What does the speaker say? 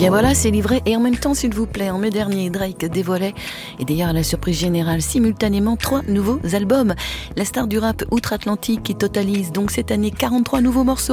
bien voilà, c'est livré. Et en même temps, s'il vous plaît, en mai dernier, Drake dévoilait, et d'ailleurs à la surprise générale, simultanément 3 nouveaux albums. La star du rap outre-Atlantique qui totalise donc cette année 43 nouveaux morceaux.